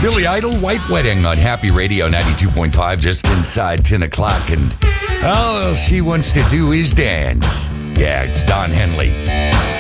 Billy Idol, White Wedding on Happy Radio 92.5, just inside 10 o'clock. And all she wants to do is dance. Yeah, it's Don Henley.